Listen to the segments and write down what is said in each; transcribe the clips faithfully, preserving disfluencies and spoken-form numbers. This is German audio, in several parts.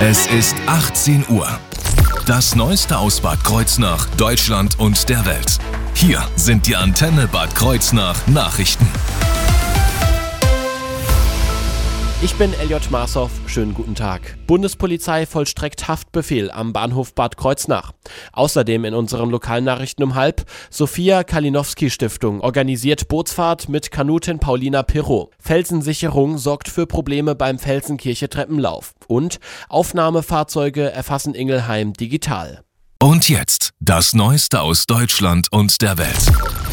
Es ist achtzehn Uhr. Das Neueste aus Bad Kreuznach, Deutschland und der Welt. Hier sind die Antenne Bad Kreuznach Nachrichten. Ich bin Elliot Marsow, schönen guten Tag. Bundespolizei vollstreckt Haftbefehl am Bahnhof Bad Kreuznach. Außerdem in unseren Lokalnachrichten um halb, Sophia Kalinowski Stiftung organisiert Bootsfahrt mit Kanutin Paulina Pirro. Felsensicherung sorgt für Probleme beim Felsenkirche Treppenlauf. Und Aufnahmefahrzeuge erfassen Ingelheim digital. Und jetzt das Neueste aus Deutschland und der Welt.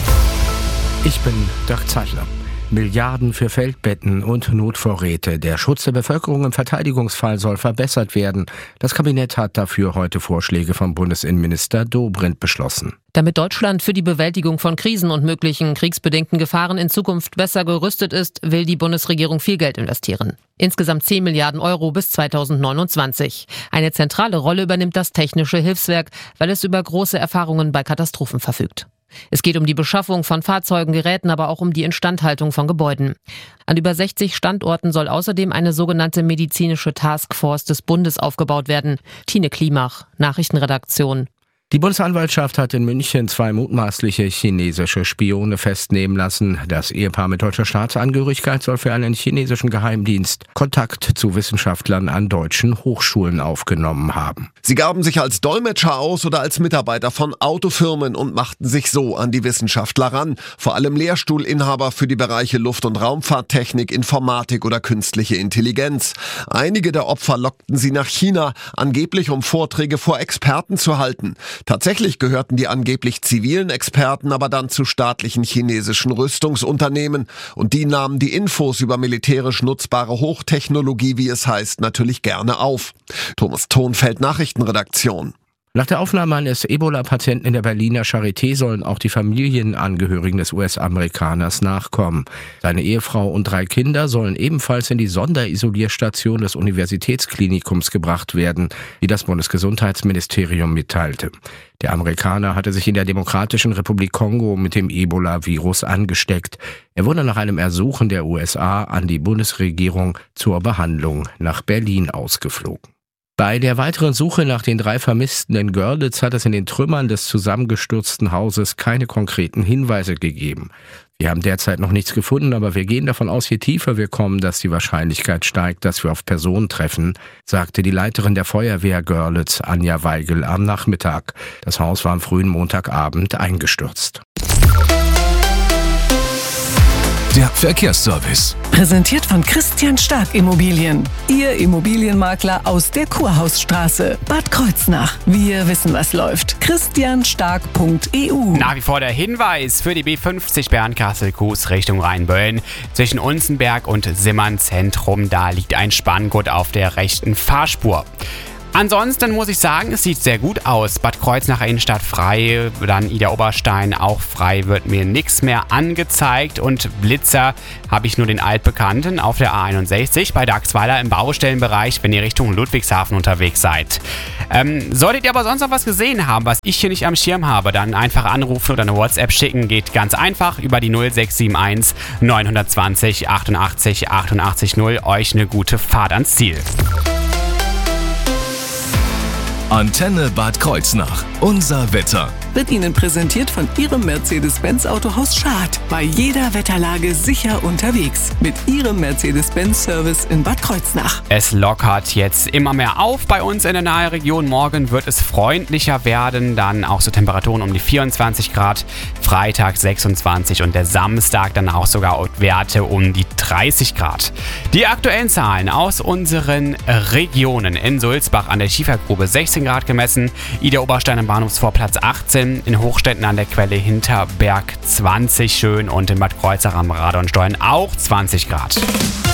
Ich bin Dirk Zeichler. Milliarden für Feldbetten und Notvorräte. Der Schutz der Bevölkerung im Verteidigungsfall soll verbessert werden. Das Kabinett hat dafür heute Vorschläge vom Bundesinnenminister Dobrindt beschlossen. Damit Deutschland für die Bewältigung von Krisen und möglichen kriegsbedingten Gefahren in Zukunft besser gerüstet ist, will die Bundesregierung viel Geld investieren. Insgesamt zehn Milliarden Euro bis zweitausendneunundzwanzig. Eine zentrale Rolle übernimmt das Technische Hilfswerk, weil es über große Erfahrungen bei Katastrophen verfügt. Es geht um die Beschaffung von Fahrzeugen, Geräten, aber auch um die Instandhaltung von Gebäuden. An über sechzig Standorten soll außerdem eine sogenannte medizinische Taskforce des Bundes aufgebaut werden. Tine Klimach, Nachrichtenredaktion. Die Bundesanwaltschaft hat in München zwei mutmaßliche chinesische Spione festnehmen lassen. Das Ehepaar mit deutscher Staatsangehörigkeit soll für einen chinesischen Geheimdienst Kontakt zu Wissenschaftlern an deutschen Hochschulen aufgenommen haben. Sie gaben sich als Dolmetscher aus oder als Mitarbeiter von Autofirmen und machten sich so an die Wissenschaftler ran. Vor allem Lehrstuhlinhaber für die Bereiche Luft- und Raumfahrttechnik, Informatik oder künstliche Intelligenz. Einige der Opfer lockten sie nach China, angeblich um Vorträge vor Experten zu halten. Tatsächlich gehörten die angeblich zivilen Experten aber dann zu staatlichen chinesischen Rüstungsunternehmen und die nahmen die Infos über militärisch nutzbare Hochtechnologie, wie es heißt, natürlich gerne auf. Thomas Thonfeld, Nachrichtenredaktion. Nach der Aufnahme eines Ebola-Patienten in der Berliner Charité sollen auch die Familienangehörigen des U S-Amerikaners nachkommen. Seine Ehefrau und drei Kinder sollen ebenfalls in die Sonderisolierstation des Universitätsklinikums gebracht werden, wie das Bundesgesundheitsministerium mitteilte. Der Amerikaner hatte sich in der Demokratischen Republik Kongo mit dem Ebola-Virus angesteckt. Er wurde nach einem Ersuchen der U S A an die Bundesregierung zur Behandlung nach Berlin ausgeflogen. Bei der weiteren Suche nach den drei Vermissten in Görlitz hat es in den Trümmern des zusammengestürzten Hauses keine konkreten Hinweise gegeben. Wir haben derzeit noch nichts gefunden, aber wir gehen davon aus, je tiefer wir kommen, dass die Wahrscheinlichkeit steigt, dass wir auf Personen treffen, sagte die Leiterin der Feuerwehr Görlitz, Anja Weigel, am Nachmittag. Das Haus war am frühen Montagabend eingestürzt. Der Verkehrsservice. Präsentiert von Christian Stark Immobilien. Ihr Immobilienmakler aus der Kurhausstraße. Bad Kreuznach. Wir wissen, was läuft. christian stark punkt e u. Nach wie vor der Hinweis für die B fünfzig Bernkastel-Kues Richtung Rheinböllen. Zwischen Unzenberg und Simmern Zentrum, da liegt ein Spanngurt auf der rechten Fahrspur. Ansonsten muss ich sagen, es sieht sehr gut aus. Bad Kreuznacher Innenstadt frei, dann Ida Oberstein auch frei, wird mir nichts mehr angezeigt. Und Blitzer habe ich nur den altbekannten auf der A einundsechzig bei Dachsweiler im Baustellenbereich, wenn ihr Richtung Ludwigshafen unterwegs seid. Ähm, solltet ihr aber sonst noch was gesehen haben, was ich hier nicht am Schirm habe, dann einfach anrufen oder eine WhatsApp schicken. Geht ganz einfach über die null sechs sieben eins neun zwei null achtundachtzig achtundachtzig null. Euch eine gute Fahrt ans Ziel. Antenne Bad Kreuznach. Unser Wetter. Wird Ihnen präsentiert von Ihrem Mercedes-Benz Autohaus Schad. Bei jeder Wetterlage sicher unterwegs. Mit Ihrem Mercedes-Benz-Service in Bad Kreuznach. Es lockert jetzt immer mehr auf bei uns in der Nahregion. Morgen wird es freundlicher werden. Dann auch so Temperaturen um die vierundzwanzig Grad. Freitag sechsundzwanzig und der Samstag dann auch sogar Werte um die dreißig Grad. Die aktuellen Zahlen aus unseren Regionen. In Sulzbach an der Schiefergrube sechzehn Grad gemessen. Ida Oberstein am Bahnhofsvorplatz achtzehn. In Hochstetten an der Quelle Hinterberg zwanzig schön und in Bad Kreuznach am Radonstollen auch zwanzig Grad.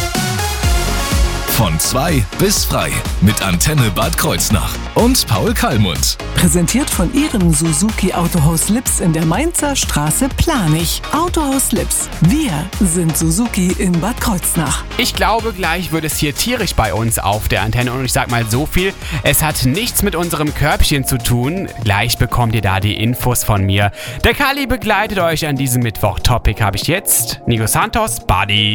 Von zwei bis frei mit Antenne Bad Kreuznach und Paul Kallmund. Präsentiert von Ihrem Suzuki Autohaus Lips in der Mainzer Straße Planich. Autohaus Lips. Wir sind Suzuki in Bad Kreuznach. Ich glaube, gleich wird es hier tierisch bei uns auf der Antenne und ich sag mal so viel, es hat nichts mit unserem Körbchen zu tun. Gleich bekommt ihr da die Infos von mir. Der Kali begleitet euch an diesem Mittwoch. Topic habe ich jetzt. Nico Santos, Buddy.